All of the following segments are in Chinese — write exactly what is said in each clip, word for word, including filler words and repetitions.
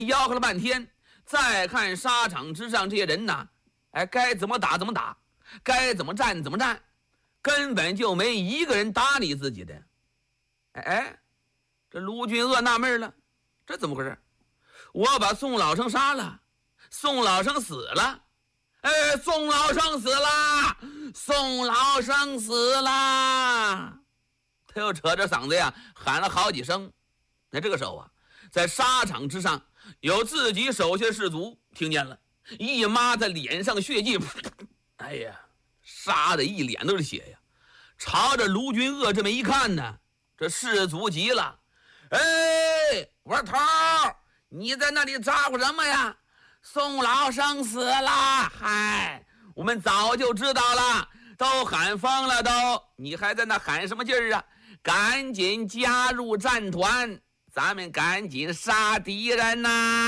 吆喝了半天，再看沙场之上这些人呐，哎，该怎么打怎么打，该怎么战怎么战，根本就没一个人搭理自己的。哎哎，这卢俊鄂纳闷了，这怎么回事？我把宋老生杀了，宋老生死了，哎，宋老生死了，宋老生死了！他又扯着嗓子呀喊了好几声。那这个时候啊，在沙场之上，有自己手下士卒听见了，一抹在脸上血迹，哎呀，杀的一脸都是血呀！朝着卢俊鄂这么一看呢，这士卒急了，哎，我说头儿，你在那里咋呼什么呀？宋老生死了！嗨，我们早就知道了，都喊疯了都，你还在那喊什么劲儿啊？赶紧加入战团，咱们赶紧杀敌人呐！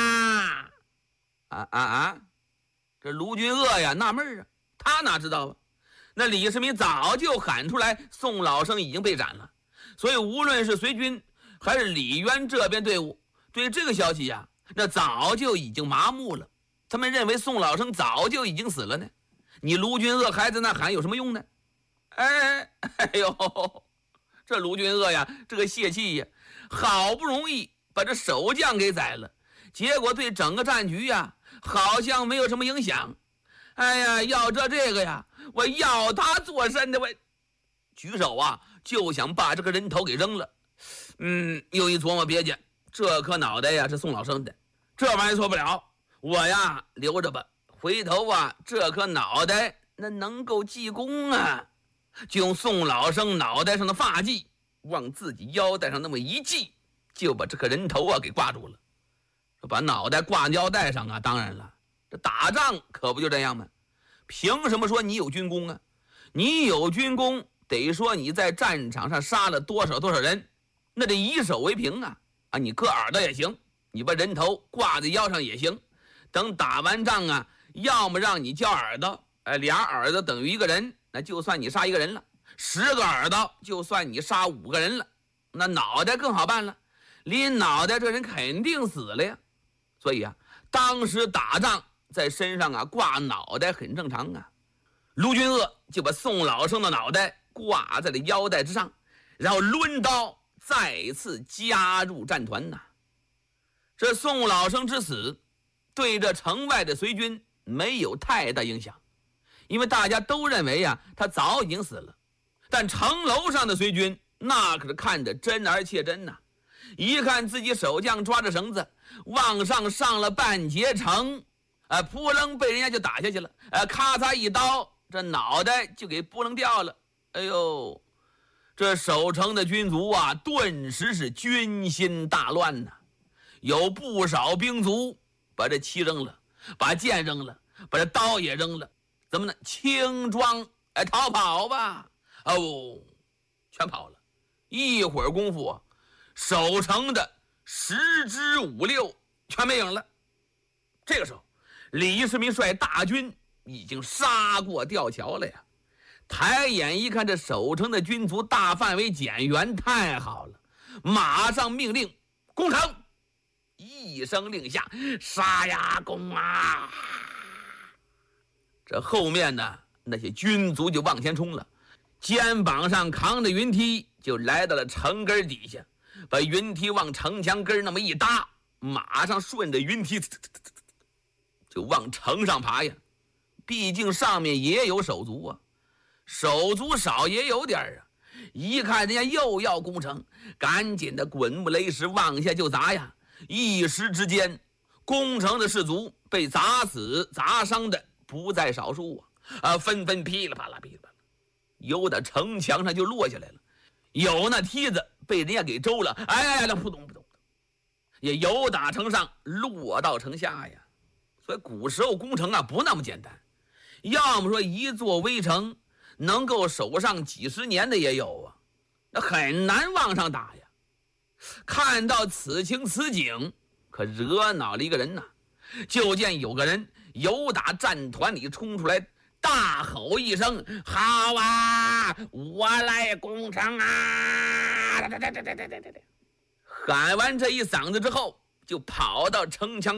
啊啊啊！这卢俊鄂呀纳闷啊，他哪知道啊？那李世民早就喊出来，宋老生已经被斩了。所以无论是随军还是李渊这边队伍，对这个消息呀，那早就已经麻木了。他们认为宋老生早就已经死了呢。你卢俊鄂还在那喊有什么用呢？哎哎呦！这卢俊鄂呀，这个泄气呀，好不容易把这守将给宰了，结果对整个战局呀，好像没有什么影响。哎呀，要这这个呀，我要他做甚的？我举手啊，就想把这个人头给扔了。嗯，又一琢磨别介，这颗脑袋呀是宋老生的，这玩意儿错不了，我呀留着吧。回头啊，这颗脑袋那能够记功啊。就用宋老生脑袋上的发髻往自己腰带上那么一系，就把这个人头啊给挂住了。把脑袋挂腰带上啊，当然了，这打仗可不就这样吗？凭什么说你有军功啊？你有军功，得说你在战场上杀了多少多少人，那得以手为凭啊！啊，你割耳朵也行，你把人头挂在腰上也行。等打完仗啊，要么让你交耳朵，哎，俩耳朵等于一个人。那就算你杀一个人了，十个耳朵就算你杀五个人了，那脑袋更好办了，拎脑袋这人肯定死了呀。所以啊，当时打仗在身上啊挂脑袋很正常啊。卢俊鄂就把宋老生的脑袋挂在了腰带之上，然后抡刀再次加入战团呐。这宋老生之死对这城外的随军没有太大影响，因为大家都认为呀，他早已经死了。但城楼上的随军那可是看得真而切真呐！一看自己守将抓着绳子往上上了半截城，啊，扑棱被人家就打下去了，啊，咔嚓一刀，这脑袋就给扑棱掉了。哎呦，这守城的军卒啊，顿时是军心大乱呐！有不少兵卒把这旗扔了，把剑扔了，把这刀也扔了。怎么呢？轻装哎逃跑吧！哦，全跑了。一会儿功夫啊，守城的十之五六全没影了。这个时候，李世民率大军已经杀过吊桥了呀。抬眼一看，这守城的军卒大范围减员，太好了！马上命令攻城。一声令下，杀呀攻啊！这后面呢，那些军卒就往前冲了，肩膀上扛着云梯，就来到了城根底下，把云梯往城墙根那么一搭，马上顺着云梯就往城上爬呀。毕竟上面也有手足啊，手足少也有点啊。一看人家又要攻城，赶紧的滚木雷石往下就砸呀。一时之间，攻城的士卒被砸死砸伤的不在少数啊！啊，纷纷噼里啪啦噼里啪啦，有的城墙上就落下来了，有那梯子被人家给周了，哎，那扑通扑通，也有打城上落到城下呀。所以古时候攻城啊不那么简单，要么说一座危城能够守上几十年的也有啊，那很难往上打呀。看到此情此景，可惹恼了一个人呐！就见有个人由打战团里冲出来，大吼一声：“好啊，我来攻城啊！”喊完这一嗓子之后，就就跑到城墙